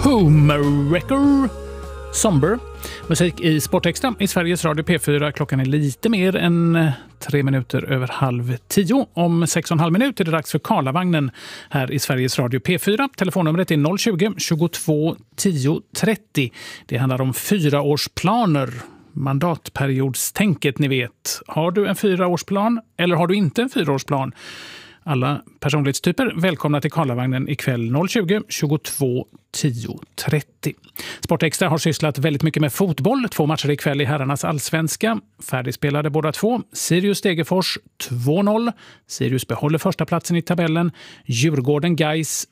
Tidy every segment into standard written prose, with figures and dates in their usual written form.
Homewrecker Somber. Musik i Sportextra i Sveriges Radio P4. Klockan är lite mer än 3 minuter över 9:30. Om 6,5 minuter är det dags för Karlavagnen här i Sveriges Radio P4. Telefonnumret är 020-22 10 30. Det handlar om 4-årsplaner. Mandatperiodstänket, ni vet. Har du en 4-årsplan eller har du inte en 4-årsplan? Alla personlighetstyper välkomna till Karlavagnen ikväll 020-22 10 30. Sportextra har sysslat väldigt mycket med fotboll. 2 matcher ikväll i herrarnas allsvenska. Färdigspelade båda 2. Sirius Degerfors 2-0. Sirius behåller första platsen i tabellen. Djurgården Gais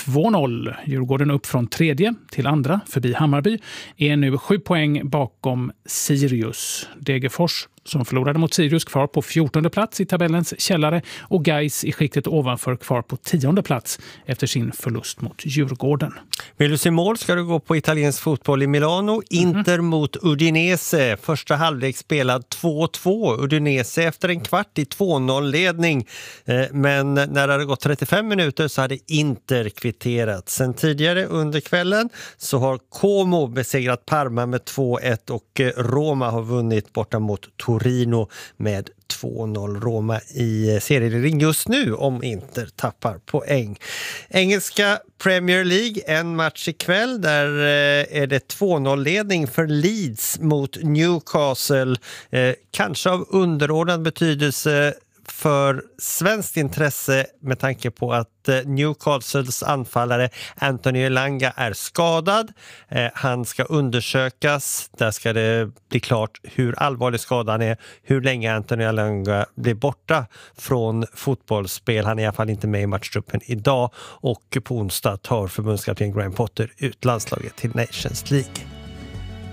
2-0. Djurgården upp från 3:e till 2:a förbi Hammarby är nu 7 poäng bakom Sirius. Degerfors som förlorade mot Sirius kvar på 14:e plats i tabellens källare och Gais i skiktet ovanför kvar på 10:e plats efter sin förlust mot Djurgården. Vill du se mål ska du gå på italiensk fotboll i Milano. Inter mot Udinese. Första halvlek spelad 2-2. Udinese efter en kvart i 2-0-ledning. Men när det hade gått 35 minuter så hade Inter kvitterat. Sen tidigare under kvällen så har Como besegrat Parma med 2-1 och Roma har vunnit borta mot Torino med 2-0. Roma i serieledning just nu om Inter tappar poäng. Engelska Premier League, en match ikväll. Där är det 2-0-ledning för Leeds mot Newcastle. Kanske av underordnad betydelse för svenskt intresse med tanke på att Newcastles anfallare Anthony Elanga är skadad. Han ska undersökas. Där ska det bli klart hur allvarlig skadan är, hur länge Anthony Elanga blir borta från fotbollsspel. Han är i alla fall inte med i matchtruppen idag och på onsdag tar förbundskapten Graham Potter ut landslaget till Nations League.